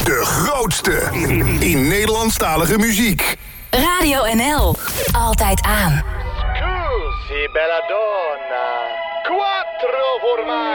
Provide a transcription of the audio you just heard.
De grootste in Nederlandstalige muziek. Radio NL. Altijd aan. Scusi, bella donna. Quattro formaggi.